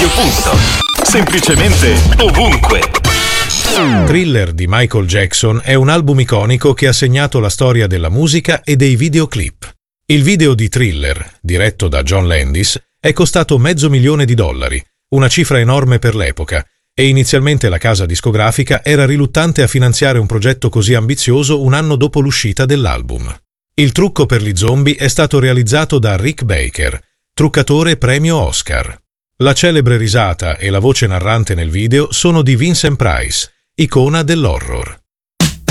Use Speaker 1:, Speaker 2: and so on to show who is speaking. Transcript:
Speaker 1: Radio Punto. Semplicemente ovunque.
Speaker 2: Thriller di Michael Jackson è un album iconico che ha segnato la storia della musica e dei videoclip. Il video di Thriller, diretto da John Landis, è costato $500,000, una cifra enorme per l'epoca, e inizialmente la casa discografica era riluttante a finanziare un progetto così ambizioso un anno dopo l'uscita dell'album. Il trucco per gli zombie è stato realizzato da Rick Baker, truccatore premio Oscar. La celebre risata e la voce narrante nel video sono di Vincent Price, icona dell'horror.